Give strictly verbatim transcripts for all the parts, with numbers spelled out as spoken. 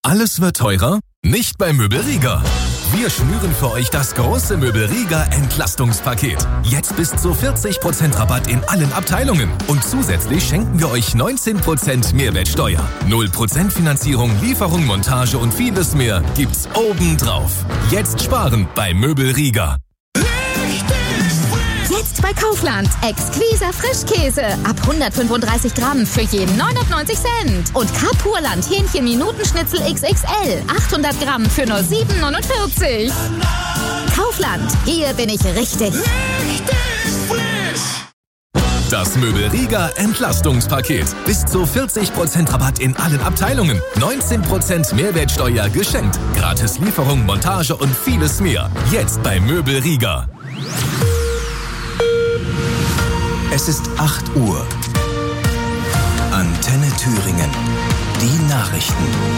Alles wird teurer? Nicht bei Möbelriga. Wir schnüren für euch das große Möbelriga Entlastungspaket. Jetzt bis zu vierzig Prozent Rabatt in allen Abteilungen. Und zusätzlich schenken wir euch neunzehn Prozent Mehrwertsteuer. null Prozent Finanzierung, Lieferung, Montage und vieles mehr gibt's obendrauf. Jetzt sparen bei Möbelriga. Jetzt bei Kaufland. Exquiser Frischkäse. Ab hundertfünfunddreißig Gramm für jeden neunundneunzig Cent. Und Kapurland Hähnchen-Minutenschnitzel X X L. achthundert Gramm für nur sieben neunundvierzig. Kaufland. Hier bin ich richtig. Richtig frisch. Das Möbelriga Entlastungspaket. Bis zu vierzig Prozent Rabatt in allen Abteilungen. neunzehn Prozent Mehrwertsteuer geschenkt. Gratis Lieferung, Montage und vieles mehr. Jetzt bei Möbelriga. Es ist acht Uhr. Antenne Thüringen. Die Nachrichten.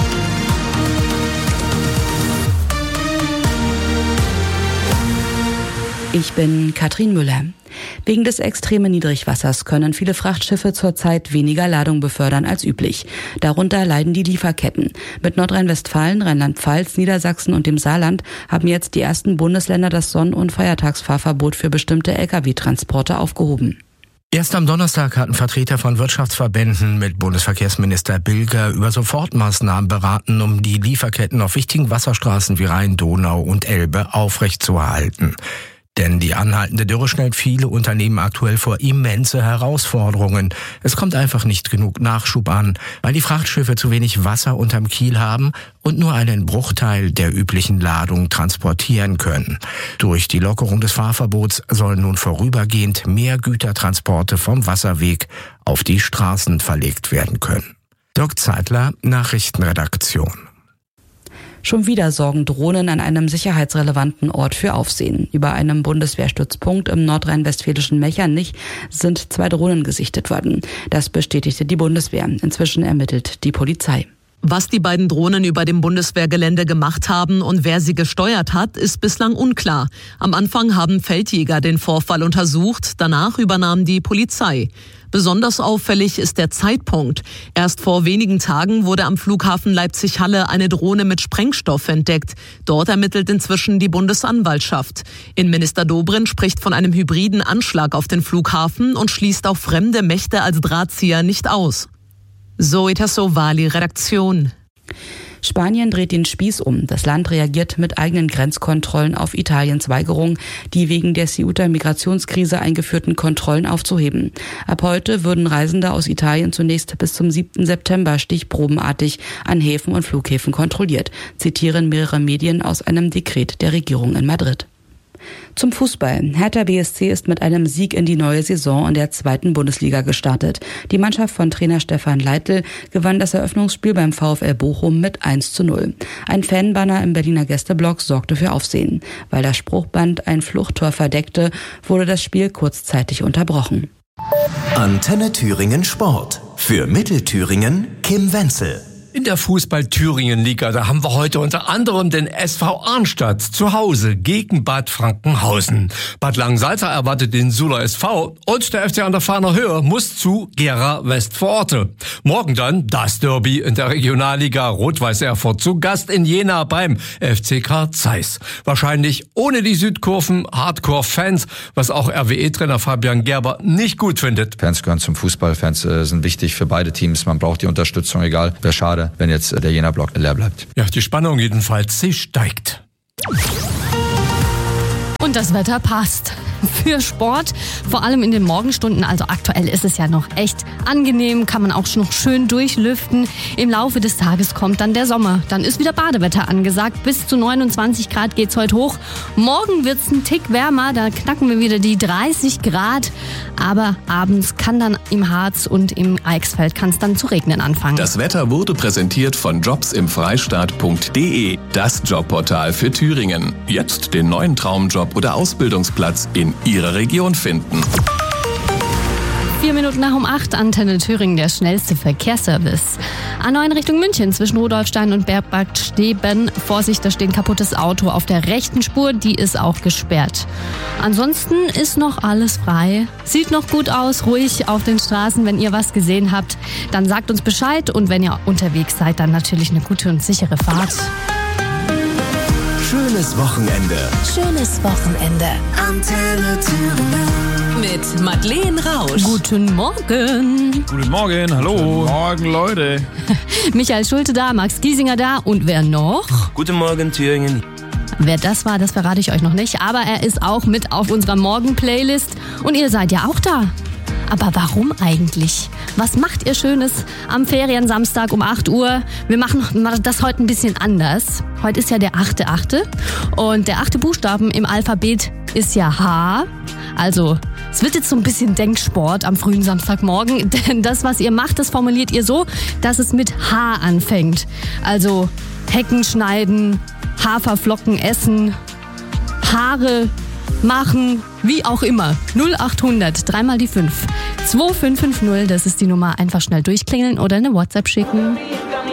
Ich bin Katrin Müller. Wegen des extremen Niedrigwassers können viele Frachtschiffe zurzeit weniger Ladung befördern als üblich. Darunter leiden die Lieferketten. Mit Nordrhein-Westfalen, Rheinland-Pfalz, Niedersachsen und dem Saarland haben jetzt die ersten Bundesländer das Sonn- und Feiertagsfahrverbot für bestimmte L K W-Transporte aufgehoben. Erst am Donnerstag hatten Vertreter von Wirtschaftsverbänden mit Bundesverkehrsminister Bilger über Sofortmaßnahmen beraten, um die Lieferketten auf wichtigen Wasserstraßen wie Rhein, Donau und Elbe aufrechtzuerhalten. Denn die anhaltende Dürre stellt viele Unternehmen aktuell vor immense Herausforderungen. Es kommt einfach nicht genug Nachschub an, weil die Frachtschiffe zu wenig Wasser unterm Kiel haben und nur einen Bruchteil der üblichen Ladung transportieren können. Durch die Lockerung des Fahrverbots sollen nun vorübergehend mehr Gütertransporte vom Wasserweg auf die Straßen verlegt werden können. Dirk Zeitler, Nachrichtenredaktion. Schon wieder sorgen Drohnen an einem sicherheitsrelevanten Ort für Aufsehen. Über einem Bundeswehrstützpunkt im nordrhein-westfälischen Mechernich sind zwei Drohnen gesichtet worden. Das bestätigte die Bundeswehr. Inzwischen ermittelt die Polizei. Was die beiden Drohnen über dem Bundeswehrgelände gemacht haben und wer sie gesteuert hat, ist bislang unklar. Am Anfang haben Feldjäger den Vorfall untersucht, danach übernahm die Polizei. Besonders auffällig ist der Zeitpunkt. Erst vor wenigen Tagen wurde am Flughafen Leipzig-Halle eine Drohne mit Sprengstoff entdeckt. Dort ermittelt inzwischen die Bundesanwaltschaft. Innenminister Dobrindt spricht von einem hybriden Anschlag auf den Flughafen und schließt auch fremde Mächte als Drahtzieher nicht aus. Zoe Tassovali, Redaktion. Spanien dreht den Spieß um. Das Land reagiert mit eigenen Grenzkontrollen auf Italiens Weigerung, die wegen der Ceuta-Migrationskrise eingeführten Kontrollen aufzuheben. Ab heute würden Reisende aus Italien zunächst bis zum siebten September stichprobenartig an Häfen und Flughäfen kontrolliert, zitieren mehrere Medien aus einem Dekret der Regierung in Madrid. Zum Fußball. Hertha B S C ist mit einem Sieg in die neue Saison in der zweiten Bundesliga gestartet. Die Mannschaft von Trainer Stefan Leitl gewann das Eröffnungsspiel beim VfL Bochum mit eins zu null. Ein Fanbanner im Berliner Gästeblock sorgte für Aufsehen. Weil das Spruchband ein Fluchttor verdeckte, wurde das Spiel kurzzeitig unterbrochen. Antenne Thüringen Sport. Für Mittelthüringen Kim Wenzel. In der Fußball-Thüringen-Liga, da haben wir heute unter anderem den S V Arnstadt zu Hause gegen Bad Frankenhausen. Bad Langensalza erwartet den Suler S V und der F C an der Fahner Höhe muss zu Gera Westpforte. Morgen dann das Derby in der Regionalliga Rot-Weiß Erfurt zu Gast in Jena beim F C Karl Zeiss. Wahrscheinlich ohne die Südkurven Hardcore-Fans, was auch R W E-Trainer Fabian Gerber nicht gut findet. Fans gehören zum Fußball, Fans äh, sind wichtig für beide Teams, man braucht die Unterstützung, egal. Wäre schade, wenn jetzt der Jena-Block leer bleibt. Ja, die Spannung jedenfalls, sie steigt. Und das Wetter passt. Für Sport, vor allem in den Morgenstunden, also aktuell ist es ja noch echt angenehm, kann man auch noch schön durchlüften. Im Laufe des Tages kommt dann der Sommer. Dann ist wieder Badewetter angesagt. Bis zu neunundzwanzig Grad geht's heute hoch. Morgen wird's ein Tick wärmer, da knacken wir wieder die dreißig Grad. Aber abends kann dann im Harz und im Eichsfeld kann es dann zu regnen anfangen. Das Wetter wurde präsentiert von jobs im freistaat punkt de, das Jobportal für Thüringen. Jetzt den neuen Traumjob oder Ausbildungsplatz in Ihrer Region finden. Vier Minuten nach um acht, Antenne Thüringen, der schnellste Verkehrsservice. A neun Richtung München zwischen Rudolfstein und Bergbad Steben. Vorsicht, da steht ein kaputtes Auto auf der rechten Spur, die ist auch gesperrt. Ansonsten ist noch alles frei. Sieht noch gut aus, ruhig auf den Straßen. Wenn ihr was gesehen habt, dann sagt uns Bescheid. Und wenn ihr unterwegs seid, dann natürlich eine gute und sichere Fahrt. Schönes Wochenende. Schönes Wochenende. Antenne Thüringen. Mit Madeleine Rausch. Guten Morgen. Guten Morgen, hallo. Guten Morgen, Leute. Michael Schulte da, Max Giesinger da und wer noch? Guten Morgen, Thüringen. Wer das war, das verrate ich euch noch nicht, aber er ist auch mit auf unserer Morgen-Playlist und ihr seid ja auch da. Aber warum eigentlich? Was macht ihr Schönes am Feriensamstag um acht Uhr? Wir machen das heute ein bisschen anders. Heute ist ja der achte achte und der achte Buchstaben im Alphabet ist ja H. Also es wird jetzt so ein bisschen Denksport am frühen Samstagmorgen, denn das, was ihr macht, das formuliert ihr so, dass es mit H anfängt. Also Hecken schneiden, Haferflocken essen, Haare machen, wie auch immer. null acht hundert, dreimal die fünf. zwei fünf fünf null, das ist die Nummer. Einfach schnell durchklingeln oder eine WhatsApp schicken.